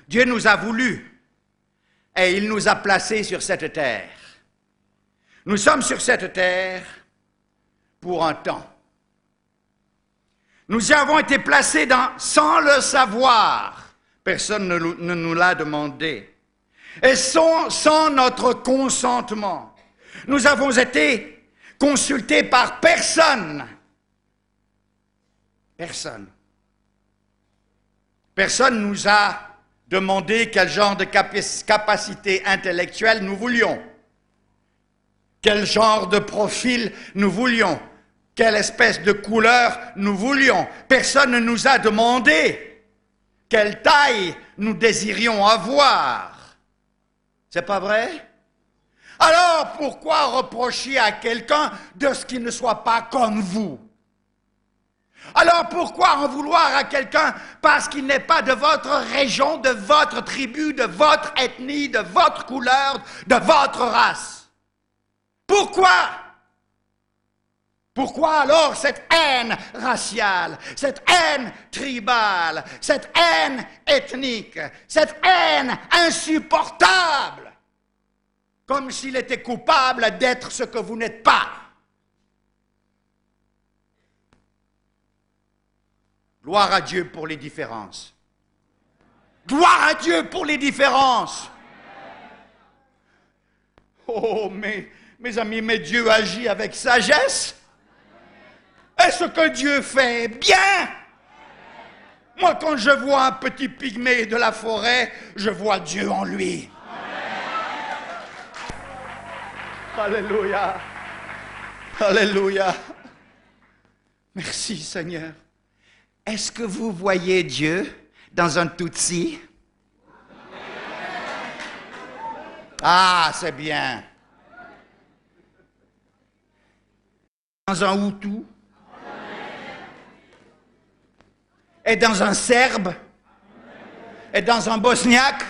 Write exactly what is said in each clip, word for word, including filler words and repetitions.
Dieu nous a voulu et il nous a placés sur cette terre. Nous sommes sur cette terre pour un temps. Nous y avons été placés dans, sans le savoir. Personne ne, ne nous l'a demandé. Et sans, sans notre consentement. Nous avons été consultés par personne. Personne. Personne nous a demandé quel genre de capacité intellectuelle nous voulions. Quel genre de profil nous voulions. Quelle espèce de couleur nous voulions. Personne ne nous a demandé quelle taille nous désirions avoir. C'est pas vrai? Alors pourquoi reprocher à quelqu'un de ce qui ne soit pas comme vous? Alors pourquoi en vouloir à quelqu'un parce qu'il n'est pas de votre région, de votre tribu, de votre ethnie, de votre couleur, de votre race? Pourquoi? Pourquoi alors cette haine raciale, cette haine tribale, cette haine ethnique, cette haine insupportable? Comme s'il était coupable d'être ce que vous n'êtes pas. Gloire à Dieu pour les différences. Gloire à Dieu pour les différences. Oh, mes, mes amis, mais Dieu agit avec sagesse. Et ce que Dieu fait bien. Moi, quand je vois un petit pygmée de la forêt, je vois Dieu en lui. Alléluia. Alléluia. Merci Seigneur. Est-ce que vous voyez Dieu dans un Tutsi? Ah, c'est bien. Dans un Hutu? Et dans un Serbe? Et dans un Bosniaque?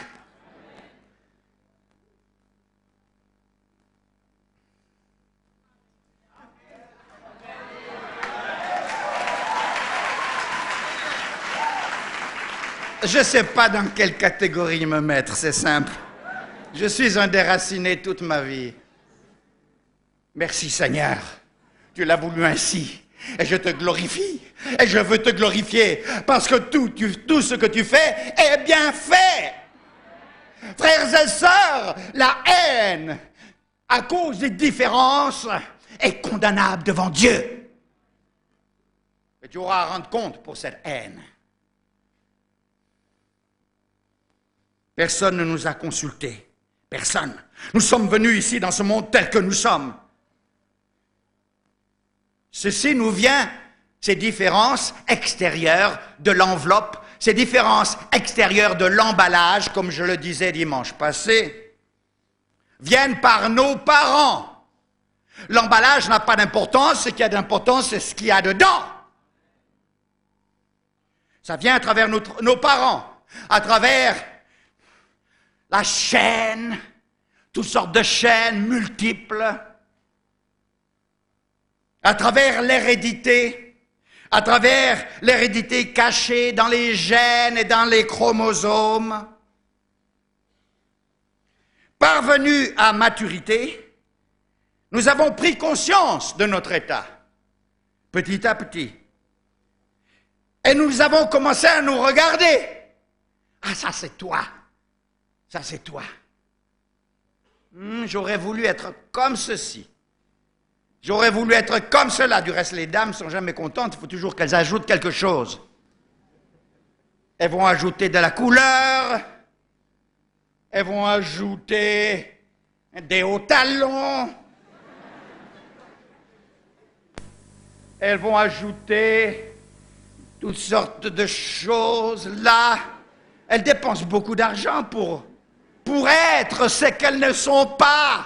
Je ne sais pas dans quelle catégorie me mettre, c'est simple. Je suis un déraciné toute ma vie. Merci Seigneur, tu l'as voulu ainsi. Et je te glorifie. Et je veux te glorifier parce que tout, tu, tout ce que tu fais est bien fait. Frères et sœurs, la haine à cause des différences est condamnable devant Dieu. Et tu auras à rendre compte pour cette haine. Personne ne nous a consultés. Personne. Nous sommes venus ici dans ce monde tel que nous sommes. Ceci nous vient, ces différences extérieures de l'enveloppe, ces différences extérieures de l'emballage, comme je le disais dimanche passé, viennent par nos parents. L'emballage n'a pas d'importance, ce qui a d'importance, c'est ce qu'il y a dedans. Ça vient à travers notre, nos parents, à travers la chaîne, toutes sortes de chaînes multiples, à travers l'hérédité, à travers l'hérédité cachée dans les gènes et dans les chromosomes. Parvenus à maturité, nous avons pris conscience de notre état, petit à petit. Et nous avons commencé à nous regarder. Ah, ça c'est toi. Ça, c'est toi. Hum, j'aurais voulu être comme ceci. J'aurais voulu être comme cela. Du reste, les dames ne sont jamais contentes. Il faut toujours qu'elles ajoutent quelque chose. Elles vont ajouter de la couleur. Elles vont ajouter des hauts talons. Elles vont ajouter toutes sortes de choses là. Elles dépensent beaucoup d'argent pour... pour être ce qu'elles ne sont pas.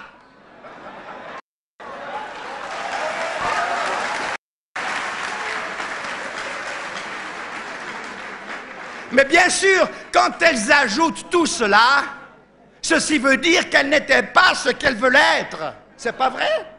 Mais bien sûr, quand elles ajoutent tout cela, ceci veut dire qu'elles n'étaient pas ce qu'elles veulent être. C'est pas vrai?